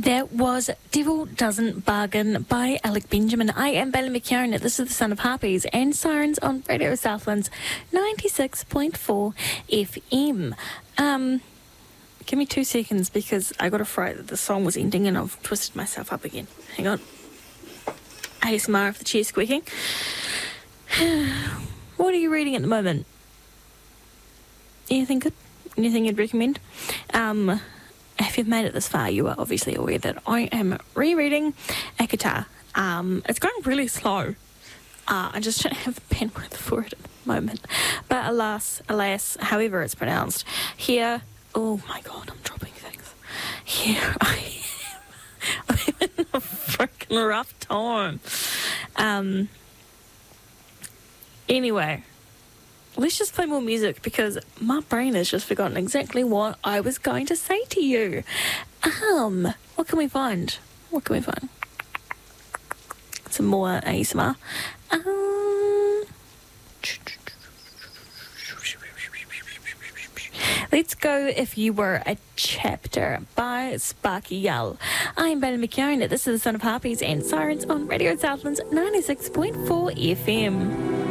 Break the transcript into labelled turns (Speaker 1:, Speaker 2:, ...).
Speaker 1: That was Devil Doesn't Bargain by Alec Benjamin. I am Bailey McKeown. This is the Son of Harpies and Sirens on Radio Southlands 96.4 FM. Give me 2 seconds because I got afraid that the song was ending and I've twisted myself up again. Hang on. ASMR of the chair squeaking. What are you reading at the moment? Anything good? Anything you'd recommend? If you've made it this far, you are obviously aware that I am rereading ACOTAR. It's going really slow. I just don't have the bandwidth for it at the moment. But alas, however it's pronounced, here... Oh my God, I'm dropping things. Here I am. I'm having a freaking rough time. Anyway, let's just play more music because my brain has just forgotten exactly what I was going to say to you. What can we find? Some more ASMR. Let's go If You Were a Chapter by Sparky Yull. I'm Bailey McKeown. This is the Son of Harpies and Sirens on Radio Southlands 96.4 FM.